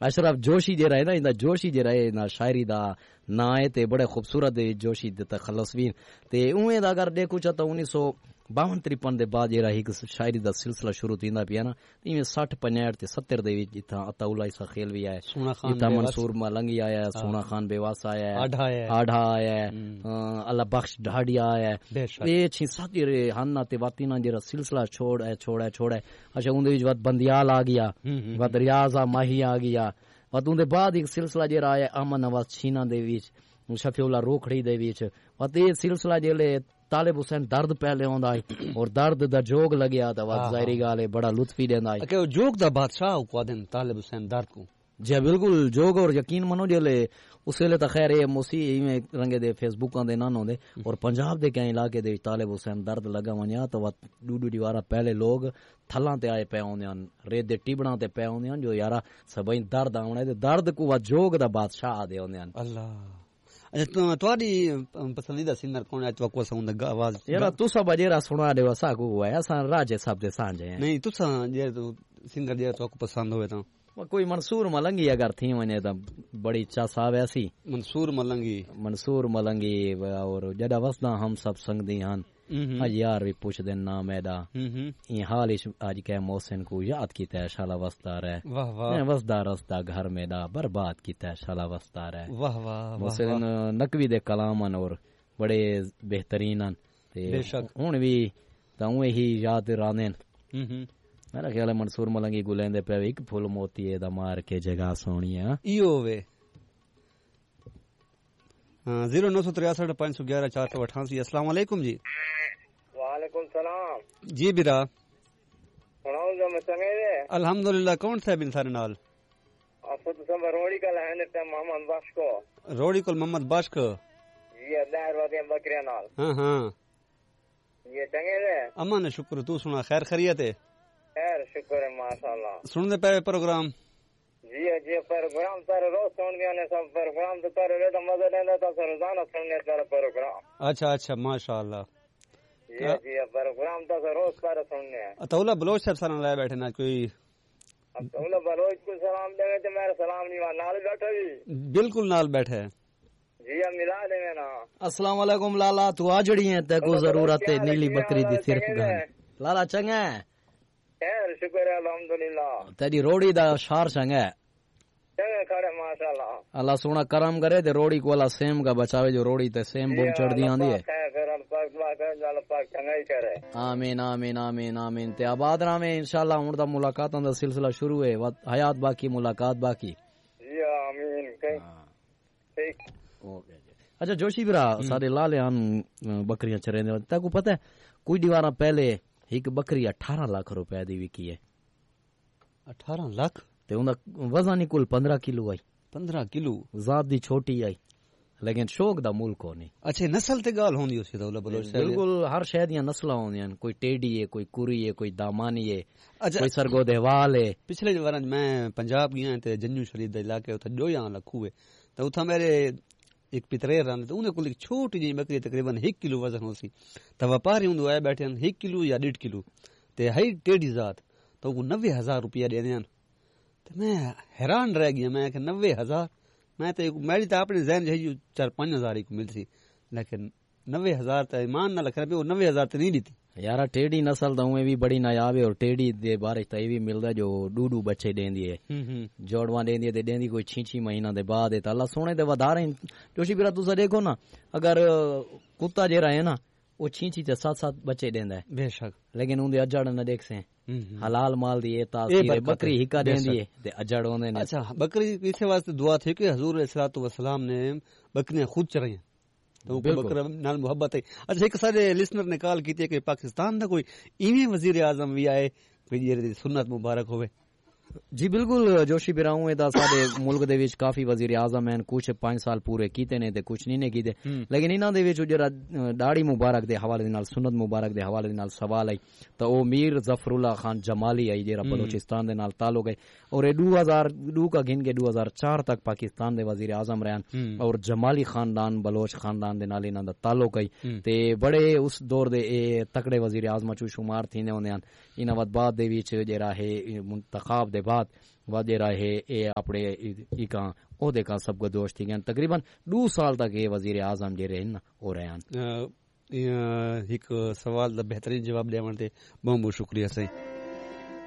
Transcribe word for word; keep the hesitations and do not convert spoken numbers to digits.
अशरफ जोशी जेड़ा है ना इंदा जोशी जेड़ा है ना शायरी दा ना है ते बड़े खूबसूरत जोशी दे तखल्लुसवीन ते उवें दा अगर देखो चा तो उन्नीस सौ बावन तिरपन दे बाद जेड़ा हिक शायरी दा सिलसिला शुरू थींदा पिया ना इवें साठ पंजाहठ ते सत्तर दे विच इथा अताउल्ला इसा खेल भी आया इथा मंसूर मलंगी आया सोना खान बेवास आया आढ़ा आया अल्लाह बख्श ढाडिया आया ये छी साथी रे हन्ना ते वातीना जेड़ा सिलसिला छोड़ है छोड़ है छोड़ है अच्छा उंदे विच वत बंदियाल आ गया वत रियाजा माही आ गया वत उंदे बाद एक सिलसिला जेड़ा आया अमन नवाज छीना दे विच शफीउल्ला रोखड़ी दे विच वत ये सिलसिला जेले तालिब हुसैन दर्द पहले आंदा है और दर्द दा जोग लग्या ता वत जाहिरी गाल है बड़ा लुत्फी देंदा है के जोग दा बादशाह को दिन तालिब हुसैन दर्द को जी बिल्कुल जोग और यकीन मनो जेले उस वेले तो खैर ये मुसी में रंगे दे फेसबुक दे ना होंदे और पंजाब दे कई इलाके दे तालिब हुसैन दर्द लगा वन्या तो वत डूडू दीवारा पहले लोग थल्लां ते आए पे आउंदे हन रेत दे टिबड़ा ते पे आउंदे हन जो यारा सबई दर्द आउणे ते दर्द को वा जोग दा बादशाह आदे आउंदे हन अल्लाह अच्छा तुम्हारी पसंदीदा सिंगर कौन है तो को सौंद आवाज यार तुसा बजेरा सुना दे वसा को है असा राजे साहब दे सांजे हैं नहीं तुसा जे तो सिंगर जे तो को पसंद होवे तो कोई मंसूर मलंगी अगर थी वने तो बड़ी इच्छा साहब ऐसी मंसूर मलंगी मंसूर मलंगी और जदा वसदा हम सब संग दी हन आज यार भी पूछ दे नाम एदा ये हाल इस आज के मोहसिन को याद की तय शाला वस्ता रहे वाह वाह वसदा रस्ता घर में दा बर्बाद की तय शाला वस्ता रहे वाह वाह मोहसिन नकवी दे कलामन और बड़े बेहतरीन ते हुन भी ताऊ ही याद रानेन मेरा ख्याल है मंसूर मलंगी गुलेंदे पे एक फुल मोती दा मार के जगह सोनी है इयो वे जीरो नौ सौ तिरसठ पाँच सौ ग्यारह चार सौ अठासी अस्सलाम वालेकुम जी वालेकुम सलाम जी बिरा सुनाओ जो मसंगे दे अल्हम्दुलिल्लाह कौन सा बिन सारे नाल आपको तो सब रोड़ी का लहने ते मोहम्मद बाशको रोड़ी को मोहम्मद बाशको ये दार वादे बकरिया नाल हां हां ये चंगे दे अमन शुक्र तू सुना खैर खैरियत है खैर शुक्र है माशाल्लाह सुन दे पे प्रोग्राम जी जी प्रोग्राम तारे रोज सुन दिया ने सब प्रोग्राम तो तारे रे तो मजा लेना तो रोजाना सुनने तारे प्रोग्राम अच्छा अच्छा माशाल्लाह जी जी प्रोग्राम तो रोज तारे सुनने है अतौला बलोच साहब सारा लाए बैठे ना कोई अतौला बलोच को सलाम देवे तो मेरा सलाम नहीं नाल बैठे जी बिल्कुल नाल बैठे जी हम मिला देवे ना अस्सलाम वालेकुम लाला तू आ जड़ी है ते को जरूरत है नीली बकरी दी सिर्फ गान लाला चंगा है खैर शुक्र है अल्हम्दुलिल्लाह तेरी रोड़ी दा शार चंगा है चंगा खड़े माशाल्लाह अल्लाह सोना करम करे ते रोड़ी को अल्लाह सेम का बचावे जो रोड़ी ते सेम बुम चढ़दी आंदी है आमीन आमीन आमीन आमीन ते आबाद रामे इंशाल्लाह हुन दा मुलाकातां दा सिलसिला शुरू है हयात बाकी मुलाकात बाकी जी आमीन ठीक ओके अच्छा जोशी भरा सारे लाले हन बकरियां चरेंदे ताको पता है कोई दीवारा पहले एक बकरी अठारह लाख रुपए दी विकी है अठारह लाख ते उनदा वजन ही कुल पंद्रह किलो आई पंद्रह किलो जात दी छोटी आई लेकिन शौक दा मुल को नहीं अच्छा नस्ल ते गाल होंदी उसी दौला बलोच बिल्कुल हर शहर दी नस्लां होंदियां कोई टेडी है कोई कुरी है कोई दामानी है कोई सरगो देवाल है पिछले बार मैं पंजाब गया ते जन्नू शरीफ दे इलाके उथे जोया लखू है तो उथा मेरे एक पितरे रहंदे तो उन्हें कुल एक छोटी जी बकरी तकरीबन एक किलो वजन होसी तो व्यापारी उन्दो आए बैठे एक किलो या डेढ़ किलो ते हई टेढ़ी जात तो वो नब्बे हजार रुपया दे देन तो मैं हैरान रह गया मैं कि नब्बे हजार मैं तो मेरी तो अपने जहन जो चार पांच हजार को मिलती लेकिन नब्बे हजार तो ईमान ना लख रहे नब्बे हजार तो नहीं दी यार टेढ़ी नस्ल तो भी बड़ी नायाब है और टेढ़ी दे बारे तो ये भी मिलता जो डूडू बच्चे देंदी है जोड़वा देंदी है ते देंदी कोई छी छी महीना दे बाद है तो अल्लाह सोने दे वधा रहे जोशी बिरा तुसा देखो ना अगर कुत्ता जेरा है ना वो छी छी ते सात सात बच्चे देंदा है बेशक लेकिन उनदे अजड़ न देख से हलाल माल दी ए तासीर बकरी हिका देंदी है ते अजड़ होंदे ने अच्छा बकरी इसे वास्ते दुआ थी कि हुजूर अलैहिस्सलातु वस्सलाम ने बकरियां खुद चराई तो बकरा नाल मोहब्बत है अच्छा एक सारे लिसनर ने कॉल की थी कि पाकिस्तान दा कोई इवें वजीर आजम भी आए कोई सुन्नत मुबारक होवे जी बिल्कुल जोशी बिराऊ दा साडे मुल्क दे विच काफी वजीर आजम हैं कुछ पांच साल पूरे कीते ने ते कुछ नहीं ने कीते लेकिन इन्हां दे विच जरा दाढ़ी मुबारक दे हवाले नाल सुन्नत मुबारक दे हवाले नाल सवाल आई तो ओ मीर जफरुल्लाह खान जमाली आई जेरा बलूचिस्तान दे नाल ताल्लुक है और दो हज़ार दो का गिन के दो हज़ार चार तक पाकिस्तान दे वजीर आजम रहन और जमाली खानदान बलोच खानदान दे नाल इन्हां दा ताल्लुक है ते बड़े उस दौर दे ए तकड़े वजीर आजम चो शुमार थीने होंदे हन इन्हां बाद दे विच जेरा है मुंतखब दे बाद वा जेरा है ए अपने इका ओहदे का सब को दोष थी गए तकरीबन दो साल तक ये वजीर आजम जे रहे हो रहे हैं। हिकु सवाल दा बेहतरीन जवाब ॾियण ते बहुत बहुत शुक्रिया साईं।